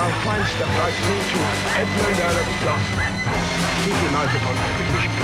our fine stuff like me to Edmund Earl of Gloucester. Keep your eyes upon British